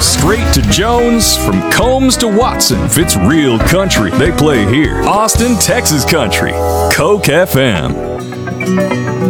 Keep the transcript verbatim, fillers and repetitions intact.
straight to Jones, from Combs to Watson. If it's real country, they play here. Austin, Texas country. Coke F M.